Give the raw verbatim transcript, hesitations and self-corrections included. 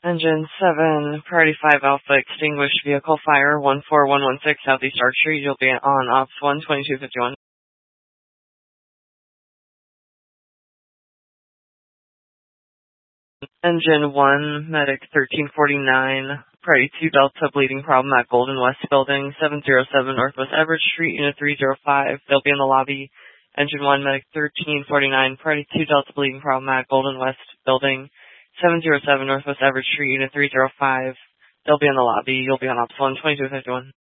Engine seven, Priority five Alpha, extinguished vehicle fire, one four one one six Southeast Arch Street. You'll be on Ops one twenty-two fifty-one. Engine one, Medic thirteen forty-nine, Priority two Delta, bleeding problem at Golden West Building, seven oh seven Northwest Everett Street, Unit three oh five. They'll be in the lobby. Engine one, Medic thirteen forty-nine, Priority two Delta, bleeding problem at Golden West Building, seven oh seven Northwest Everett Street, Unit three oh five. They'll be in the lobby. You'll be on Ops one twenty-two fifty-one.